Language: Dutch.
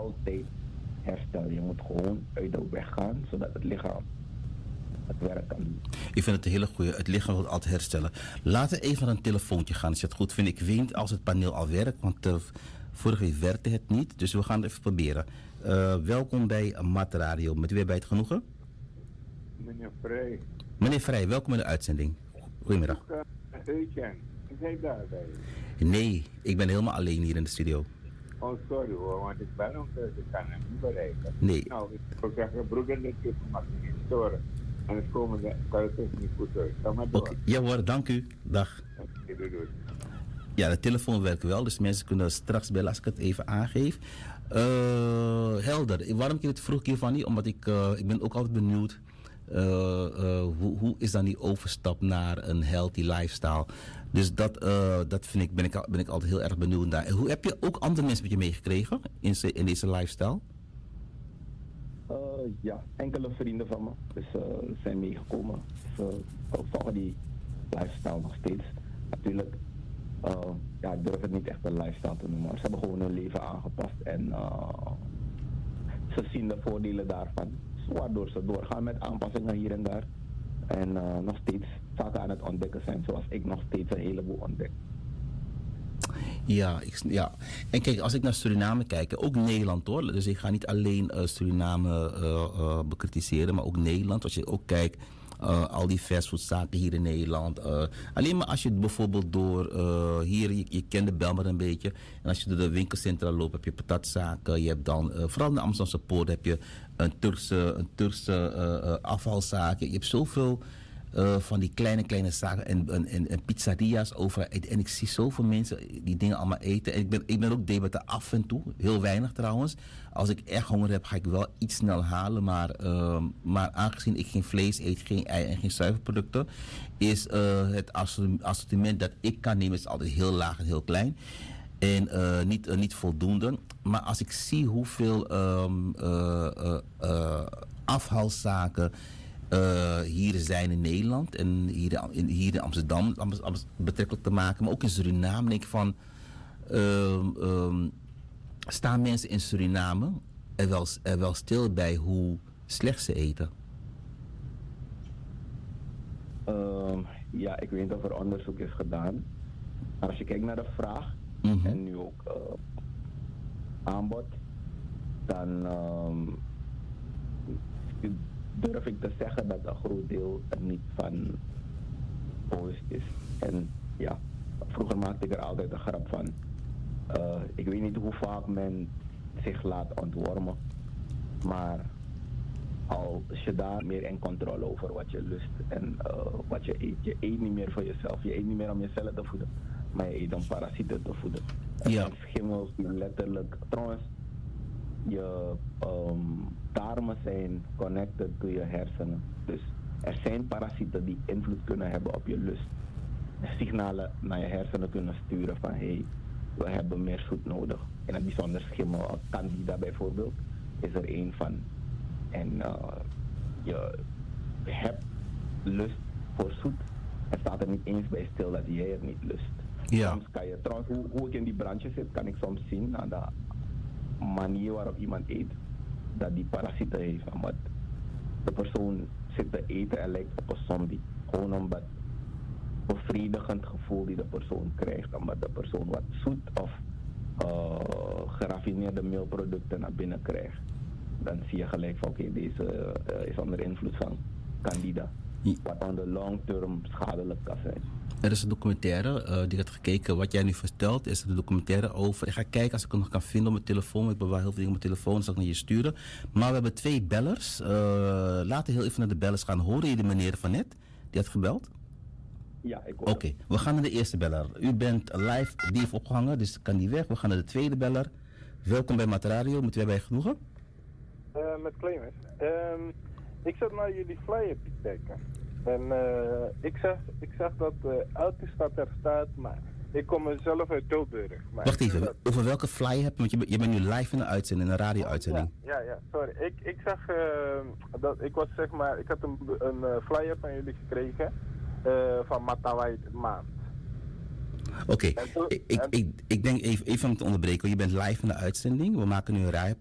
altijd herstellen. Je moet gewoon uit de weg gaan, zodat het lichaam het werk kan doen. Ik vind het een hele goede. Het lichaam wil altijd herstellen. Laten we even naar een telefoontje gaan, als je het goed vindt. Ik weet niet als het paneel al werkt, want vorige week werkte het niet. Dus we gaan het even proberen. Welkom bij Mat Radio. Met wie heb je het genoegen? Meneer Vrij. Meneer Vrij, welkom in de uitzending. Goedemiddag. Eugène, is hij daarbij? Nee, ik ben helemaal alleen hier in de studio. Oh, sorry hoor, want ik ben ook ik kan hem niet bereiken. Nee. Nou, ik zou zeggen, broeder, dit keer mag je niet storen. En het komen kan het dus niet goed uit. Ga maar door. Oké, ja hoor, dank u. Dag. Oké, doei. Ja, de telefoon werkt wel, dus mensen kunnen straks bellen als ik het even aangeef. Helder, waarom ik het vroeg hiervan niet? Omdat ik ben ook altijd benieuwd. Hoe is dan die overstap naar een healthy lifestyle? Dus dat vind ik, ben ik altijd heel erg benieuwd naar. Hoe heb je ook andere mensen met je meegekregen in deze lifestyle? Ja, enkele vrienden van me dus, zijn meegekomen. Ze volgen die lifestyle nog steeds. Natuurlijk, ja, ik durf het niet echt een lifestyle te noemen, maar ze hebben gewoon hun leven aangepast en ze zien de voordelen daarvan. Waardoor ze doorgaan met aanpassingen hier en daar. En nog steeds zaken aan het ontdekken zijn, zoals ik nog steeds een heleboel ontdek. Ja, en kijk, als ik naar Suriname kijk, ook Nederland hoor. Dus ik ga niet alleen Suriname bekritiseren, maar ook Nederland. Als je ook kijkt, al die fastfoodzaken hier in Nederland. Alleen maar als je bijvoorbeeld door hier, je kent de Belmer een beetje. En als je door de winkelcentra loopt, heb je patatzaken. Je hebt dan, vooral in de Amsterdamse Poort, heb je een Turkse afvalzaak. Je hebt zoveel van die kleine zaken en pizzeria's overal. En ik zie zoveel mensen die dingen allemaal eten. En ik ben ook debater af en toe. Heel weinig trouwens. Als ik echt honger heb, ga ik wel iets snel halen. Maar aangezien ik geen vlees eet, geen ei en geen zuivelproducten, is het assortiment dat ik kan nemen is altijd heel laag en heel klein. En niet voldoende. Maar als ik zie hoeveel afvalzaken hier zijn in Nederland en hier in Amsterdam betrekkelijk te maken, maar ook in Suriname, denk ik van, staan mensen in Suriname er wel stil bij hoe slecht ze eten? Ja, ik weet niet of er onderzoek is gedaan. Maar als je kijkt naar de vraag en nu ook aanbod, dan durf ik te zeggen dat een groot deel er niet van bewust is. En ja, vroeger maakte ik er altijd een grap van. Ik weet niet hoe vaak men zich laat ontwormen, maar als je daar meer in controle over wat je lust en wat je eet. Je eet niet meer voor jezelf, je eet niet meer om jezelf te voeden, maar je eet om parasieten te voeden. Ja. En schimmels die letterlijk, trouwens, je darmen zijn connected to je hersenen. Dus er zijn parasieten die invloed kunnen hebben op je lust. Signalen naar je hersenen kunnen sturen van hey, we hebben meer zoet nodig. In het bijzonder schimmel, candida bijvoorbeeld, is er één van. En je hebt lust voor zoet en staat er niet eens bij stil dat jij het niet lust. Ja. Soms kan je, trouwens, hoe ik in die branche zit, kan ik soms zien aan de manier waarop iemand eet, dat die parasieten heeft. Want de persoon zit te eten en lijkt op een zombie. Gewoon omdat bevredigend gevoel die de persoon krijgt, omdat de persoon wat zoet of geraffineerde meelproducten naar binnen krijgt. Dan zie je gelijk van oké, deze is onder invloed van candida. Wat on the long term schadelijk kan zijn. Er is een documentaire, die had gekeken, wat jij nu vertelt, is er een documentaire over. Ik ga kijken als ik het nog kan vinden op mijn telefoon. Ik bewaar heel veel dingen op mijn telefoon, dat zal ik naar je sturen. Maar we hebben 2 bellers. Laten we heel even naar de bellers gaan. Horen jullie de meneer van net? Die had gebeld? Ja, ik hoor. Oké, we gaan naar de eerste beller. U bent live, die heeft opgehangen, dus kan die weg. We gaan naar de tweede beller. Welkom bij Mat Radio, moeten wij bij genoegen? Met Clemens. Ik zat naar jullie flyer te kijken. En ik zag dat Elke er staat, maar ik kom zelf uit Tilburg. Maar wacht even, over welke flyer heb je? Want je bent nu live in een uitzending, een radio-uitzending. Ja, sorry. Ik zag dat ik was zeg maar, ik had een flyer van jullie gekregen van Matawai maand. Oké, ik denk even te onderbreken. Je bent live in de uitzending. We maken nu een